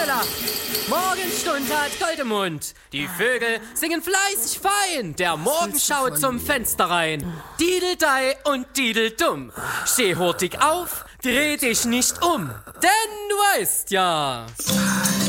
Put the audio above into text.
Morgenteller. Morgenstund hat Gold im Mund. Die Vögel singen fleißig fein. Der Morgen schaut zum Fenster rein. Dideldei und Dideldumm. Steh hurtig auf, dreh dich nicht um. Denn du weißt ja...